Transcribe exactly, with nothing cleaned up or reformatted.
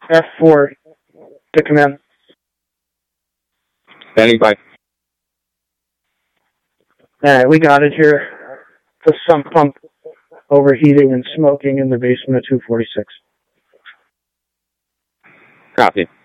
F four to come in. Standing by. Alright, we got it here. The sump pump overheating and smoking in the basement of two forty-six. Copy.